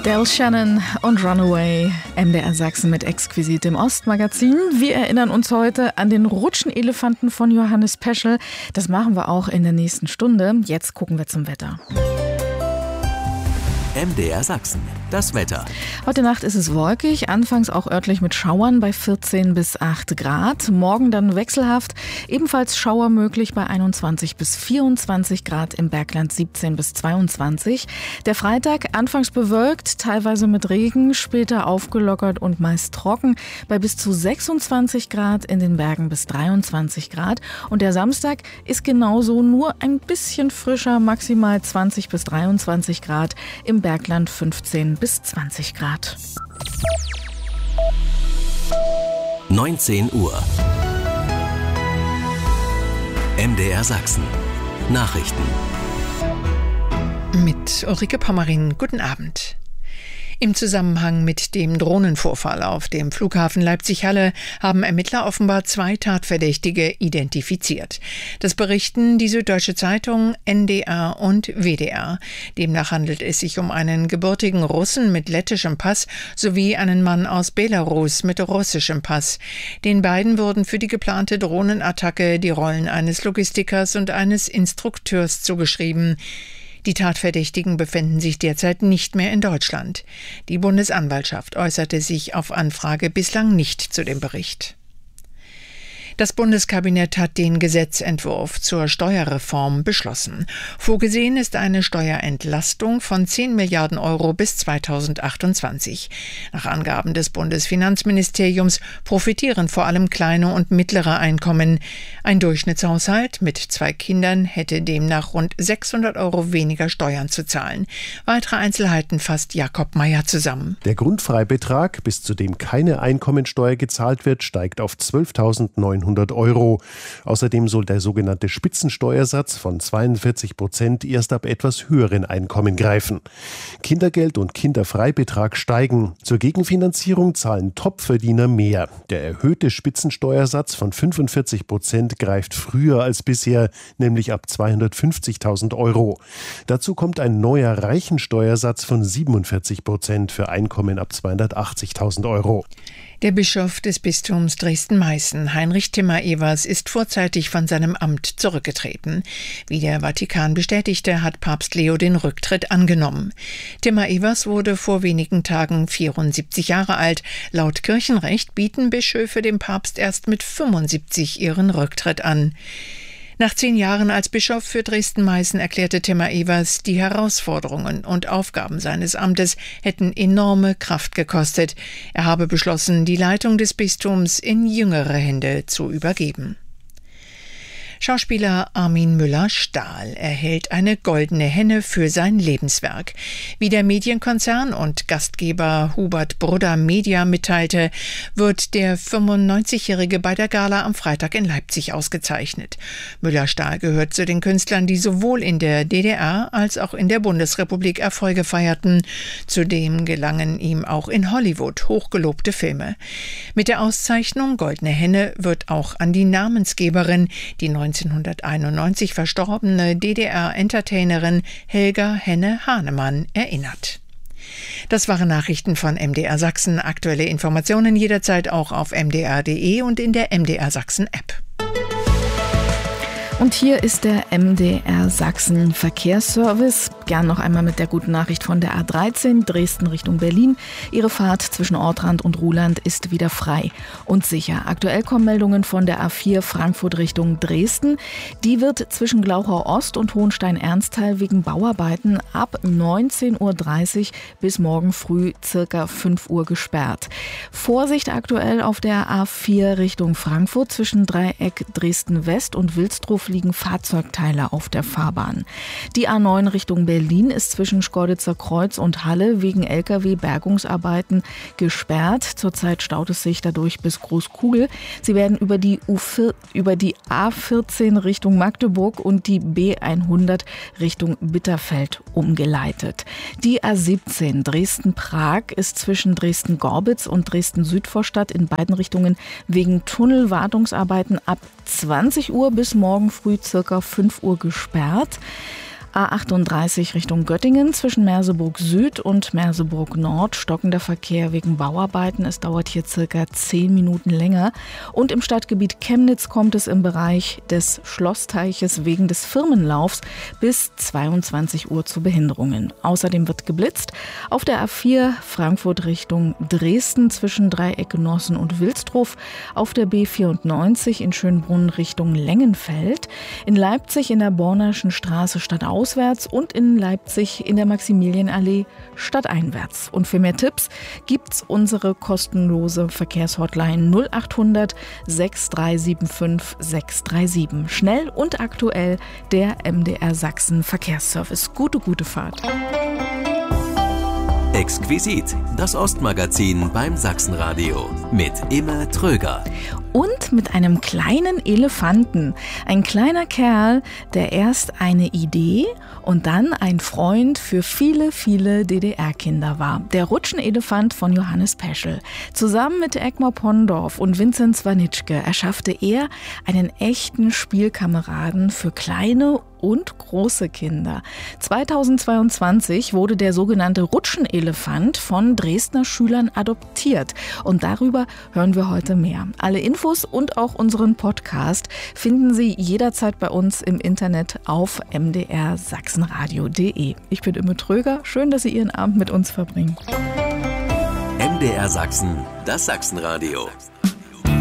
Del Shannon und Runaway, MDR Sachsen mit Exquisit im Ostmagazin. Wir erinnern uns heute an den Rutschenelefanten von Johannes Peschel. Das machen wir auch in der nächsten Stunde. Jetzt gucken wir zum Wetter. MDR Sachsen, das Wetter. Heute Nacht ist es wolkig, anfangs auch örtlich mit Schauern bei 14 bis 8 Grad. Morgen dann wechselhaft, ebenfalls Schauer möglich bei 21 bis 24 Grad, im Bergland 17 bis 22. Der Freitag anfangs bewölkt, teilweise mit Regen, später aufgelockert und meist trocken bei bis zu 26 Grad, in den Bergen bis 23 Grad. Und der Samstag ist genauso, nur ein bisschen frischer, maximal 20 bis 23 Grad, im Bergland 15 bis 20 Grad. 19 Uhr. MDR Sachsen. Nachrichten. Mit Ulrike Pommerin. Guten Abend. Im Zusammenhang mit dem Drohnenvorfall auf dem Flughafen Leipzig-Halle haben Ermittler offenbar 2 Tatverdächtige identifiziert. Das berichten die Süddeutsche Zeitung, NDR und WDR. Demnach handelt es sich um einen gebürtigen Russen mit lettischem Pass sowie einen Mann aus Belarus mit russischem Pass. Den beiden wurden für die geplante Drohnenattacke die Rollen eines Logistikers und eines Instrukteurs zugeschrieben. Die Tatverdächtigen befinden sich derzeit nicht mehr in Deutschland. Die Bundesanwaltschaft äußerte sich auf Anfrage bislang nicht zu dem Bericht. Das Bundeskabinett hat den Gesetzentwurf zur Steuerreform beschlossen. Vorgesehen ist eine Steuerentlastung von 10 Milliarden Euro bis 2028. Nach Angaben des Bundesfinanzministeriums profitieren vor allem kleine und mittlere Einkommen. Ein Durchschnittshaushalt mit 2 Kindern hätte demnach rund 600 Euro weniger Steuern zu zahlen. Weitere Einzelheiten fasst Jakob Meyer zusammen. Der Grundfreibetrag, bis zu dem keine Einkommensteuer gezahlt wird, steigt auf 12.900 Euro. Außerdem soll der sogenannte Spitzensteuersatz von 42% erst ab etwas höheren Einkommen greifen. Kindergeld und Kinderfreibetrag steigen. Zur Gegenfinanzierung zahlen Topverdiener mehr. Der erhöhte Spitzensteuersatz von 45% greift früher als bisher, nämlich ab 250.000 Euro. Dazu kommt ein neuer Reichensteuersatz von 47% für Einkommen ab 280.000 Euro. Der Bischof des Bistums Dresden-Meißen, Heinrich Timmer-Evers, ist vorzeitig von seinem Amt zurückgetreten. Wie der Vatikan bestätigte, hat Papst Leo den Rücktritt angenommen. Timmer-Evers wurde vor wenigen Tagen 74 Jahre alt. Laut Kirchenrecht bieten Bischöfe dem Papst erst mit 75 ihren Rücktritt an. Nach 10 Jahren als Bischof für Dresden-Meißen erklärte Timmer-Evers, die Herausforderungen und Aufgaben seines Amtes hätten enorme Kraft gekostet. Er habe beschlossen, die Leitung des Bistums in jüngere Hände zu übergeben. Schauspieler Armin Müller-Stahl erhält eine goldene Henne für sein Lebenswerk. Wie der Medienkonzern und Gastgeber Hubert Brudder Media mitteilte, wird der 95-Jährige bei der Gala am Freitag in Leipzig ausgezeichnet. Müller-Stahl gehört zu den Künstlern, die sowohl in der DDR als auch in der Bundesrepublik Erfolge feierten. Zudem gelangen ihm auch in Hollywood hochgelobte Filme. Mit der Auszeichnung Goldene Henne wird auch an die Namensgeberin, die 1991 verstorbene DDR-Entertainerin Helga Henne-Hahnemann, erinnert. Das waren Nachrichten von MDR Sachsen. Aktuelle Informationen jederzeit auch auf mdr.de und in der MDR Sachsen-App. Und hier ist der MDR Sachsen Verkehrsservice. Gern noch einmal mit der guten Nachricht von der A13 Dresden Richtung Berlin. Ihre Fahrt zwischen Ortrand und Ruhland ist wieder frei und sicher. Aktuell kommen Meldungen von der A4 Frankfurt Richtung Dresden. Die wird zwischen Glauchau Ost und Hohenstein-Ernsthal wegen Bauarbeiten ab 19.30 Uhr bis morgen früh circa 5 Uhr gesperrt. Vorsicht aktuell auf der A4 Richtung Frankfurt zwischen Dreieck Dresden West und Wilsdruff liegen Fahrzeugteile auf der Fahrbahn. Die A9 Richtung Berlin ist zwischen Schkeuditzer Kreuz und Halle wegen Lkw-Bergungsarbeiten gesperrt. Zurzeit staut es sich dadurch bis Großkugel. Sie werden über die A14 Richtung Magdeburg und die B100 Richtung Bitterfeld umgeleitet. Die A17 Dresden-Prag ist zwischen Dresden-Gorbitz und Dresden-Südvorstadt in beiden Richtungen wegen Tunnelwartungsarbeiten ab 20 Uhr bis morgen früh circa 5 Uhr gesperrt. A38 Richtung Göttingen zwischen Merseburg Süd und Merseburg Nord. Stockender Verkehr wegen Bauarbeiten. Es dauert hier circa 10 Minuten länger. Und im Stadtgebiet Chemnitz kommt es im Bereich des Schlossteiches wegen des Firmenlaufs bis 22 Uhr zu Behinderungen. Außerdem wird geblitzt auf der A4 Frankfurt Richtung Dresden zwischen Dreieck Genossen und Wilsdruf, auf der B94 in Schönbrunn Richtung Lengenfeld, in Leipzig in der Bornerschen Straße stadtauswärts und in Leipzig in der Maximilianallee stadteinwärts. Und für mehr Tipps gibt's unsere kostenlose Verkehrshotline 0800 6375 637. Schnell und aktuell der MDR Sachsen Verkehrsservice. Gute Fahrt. Exquisit, das Ostmagazin beim Sachsenradio mit Imme Tröger. Und mit einem kleinen Elefanten. Ein kleiner Kerl, der erst eine Idee und dann ein Freund für viele DDR-Kinder war. Der Rutschenelefant von Johannes Peschel. Zusammen mit Egmar Pondorf und Vinzenz Swanitschke erschaffte er einen echten Spielkameraden für kleine und große Kinder. 2022 wurde der sogenannte Rutschenelefant von Dresdner Schülern adoptiert. Und darüber hören wir heute mehr. Alle Infos und auch unseren Podcast finden Sie jederzeit bei uns im Internet auf mdrsachsenradio.de. Ich bin Imme Tröger. Schön, dass Sie Ihren Abend mit uns verbringen. MDR Sachsen, das Sachsenradio.